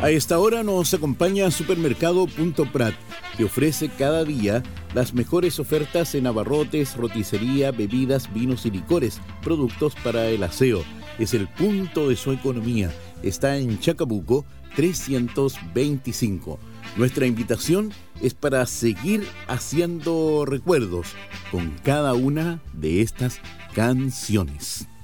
A esta hora nos acompaña Supermercado Punto Prat, que ofrece cada día las mejores ofertas en abarrotes, roticería, bebidas, vinos y licores, productos para el aseo. Es el punto de su economía. Está en Chacabuco 325. Nuestra invitación es para seguir haciendo recuerdos con cada una de estas canciones.